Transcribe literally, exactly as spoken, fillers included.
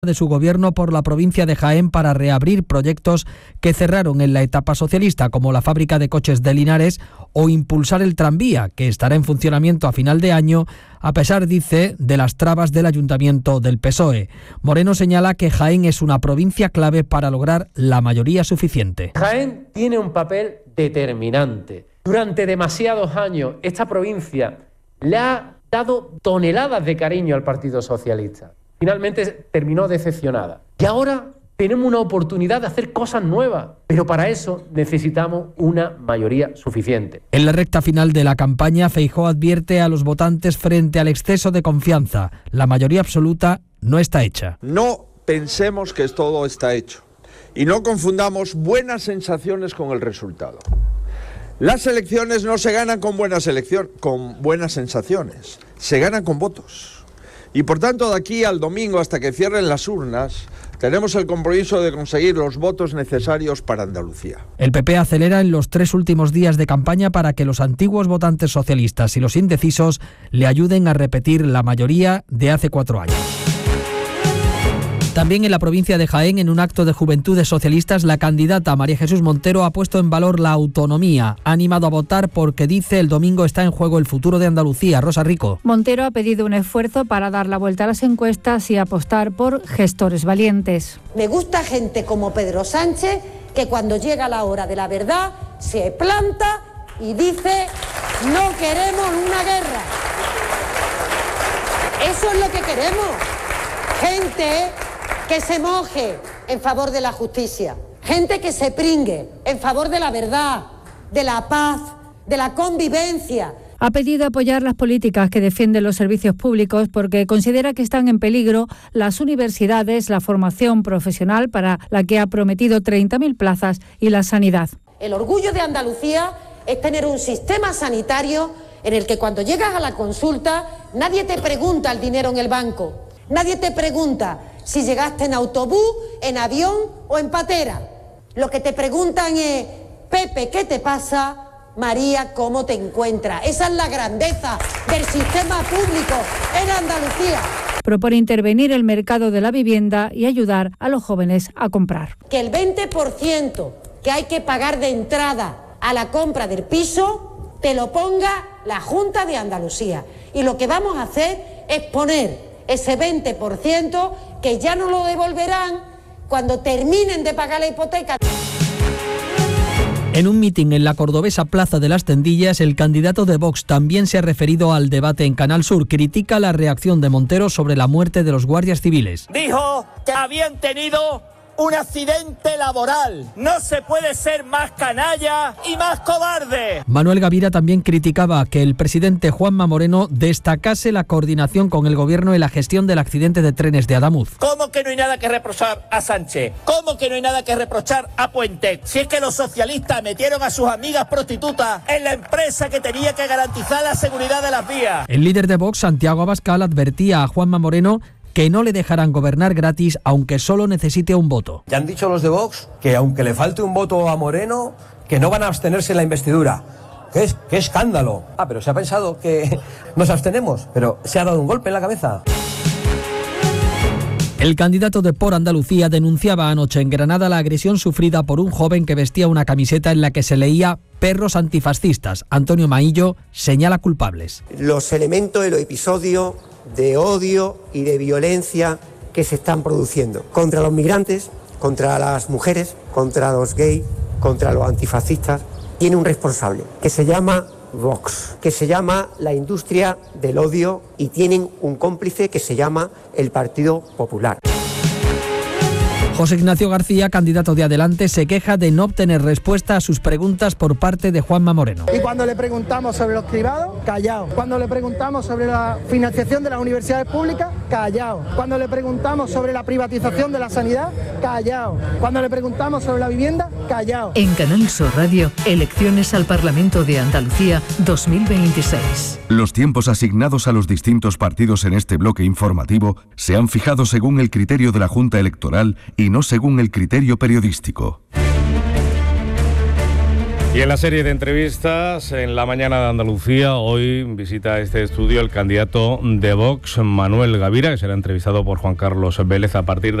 de su gobierno por la provincia de Jaén para reabrir proyectos que cerraron en la etapa socialista, como la fábrica de coches de Linares o impulsar el tranvía, que estará en funcionamiento a final de año, a pesar, dice, de las trabas del ayuntamiento del P S O E. Moreno señala que Jaén es una provincia clave para lograr la mayoría suficiente. Jaén tiene un papel determinante. Durante demasiados años esta provincia le ha dado toneladas de cariño al Partido Socialista. Finalmente terminó decepcionada. Y ahora tenemos una oportunidad de hacer cosas nuevas, pero para eso necesitamos una mayoría suficiente. En la recta final de la campaña, Feijóo advierte a los votantes frente al exceso de confianza. La mayoría absoluta no está hecha. No pensemos que todo está hecho y no confundamos buenas sensaciones con el resultado. Las elecciones no se ganan con buenas elecciones, con buenas sensaciones, se ganan con votos. Y por tanto, de aquí al domingo, hasta que cierren las urnas, tenemos el compromiso de conseguir los votos necesarios para Andalucía. El P P acelera en los tres últimos días de campaña para que los antiguos votantes socialistas y los indecisos le ayuden a repetir la mayoría de hace cuatro años. También en la provincia de Jaén, en un acto de Juventudes Socialistas, la candidata María Jesús Montero ha puesto en valor la autonomía. Ha animado a votar porque, dice, el domingo está en juego el futuro de Andalucía. Rosa Rico. Montero ha pedido un esfuerzo para dar la vuelta a las encuestas y apostar por gestores valientes. Me gusta gente como Pedro Sánchez, que cuando llega la hora de la verdad se planta y dice: no queremos una guerra. Eso es lo que queremos. Gente que se moje en favor de la justicia, gente que se pringue en favor de la verdad, de la paz, de la convivencia. Ha pedido apoyar las políticas que defienden los servicios públicos porque considera que están en peligro las universidades, la formación profesional para la que ha prometido treinta mil plazas y la sanidad. El orgullo de Andalucía es tener un sistema sanitario en el que cuando llegas a la consulta nadie te pregunta el dinero en el banco, nadie te pregunta si llegaste en autobús, en avión o en patera. Lo que te preguntan es: Pepe, ¿qué te pasa? María, ¿cómo te encuentras? Esa es la grandeza del sistema público en Andalucía. Propone intervenir el mercado de la vivienda y ayudar a los jóvenes a comprar. Que el veinte por ciento que hay que pagar de entrada a la compra del piso te lo ponga la Junta de Andalucía. Y lo que vamos a hacer es poner ese veinte por ciento que ya no lo devolverán cuando terminen de pagar la hipoteca. En un mitin en la cordobesa Plaza de las Tendillas, el candidato de Vox también se ha referido al debate en Canal Sur. Critica la reacción de Montero sobre la muerte de los guardias civiles. Dijo que habían tenido un accidente laboral. No se puede ser más canalla y más cobarde. Manuel Gavira también criticaba que el presidente Juanma Moreno destacase la coordinación con el gobierno en la gestión del accidente de trenes de Adamuz. ¿Cómo que no hay nada que reprochar a Sánchez? ¿Cómo que no hay nada que reprochar a Puente? Si es que los socialistas metieron a sus amigas prostitutas en la empresa que tenía que garantizar la seguridad de las vías. El líder de Vox, Santiago Abascal, advertía a Juanma Moreno que no le dejarán gobernar gratis aunque solo necesite un voto. Ya han dicho los de Vox que aunque le falte un voto a Moreno, que no van a abstenerse en la investidura. ¿Qué, es, qué escándalo? Ah, pero se ha pensado que nos abstenemos, pero se ha dado un golpe en la cabeza. El candidato de Por Andalucía denunciaba anoche en Granada la agresión sufrida por un joven que vestía una camiseta en la que se leía "perros antifascistas". Antonio Maillo señala culpables. Los elementos de los episodios de odio y de violencia que se están produciendo contra los migrantes, contra las mujeres, contra los gays, contra los antifascistas, tiene un responsable que se llama Vox, que se llama la industria del odio, y tienen un cómplice que se llama el Partido Popular. José Ignacio García, candidato de Adelante, se queja de no obtener respuesta a sus preguntas por parte de Juanma Moreno. Y cuando le preguntamos sobre los cribados, callado. Cuando le preguntamos sobre la financiación de las universidades públicas, callado. Cuando le preguntamos sobre la privatización de la sanidad, callado. Cuando le preguntamos sobre la vivienda, callado. En Canal Sur Radio, elecciones al Parlamento de Andalucía dos mil veintiséis. Los tiempos asignados a los distintos partidos en este bloque informativo se han fijado según el criterio de la Junta Electoral y no según el criterio periodístico. Y en la serie de entrevistas, en la mañana de Andalucía, hoy visita este estudio el candidato de Vox, Manuel Gavira, que será entrevistado por Juan Carlos Vélez a partir de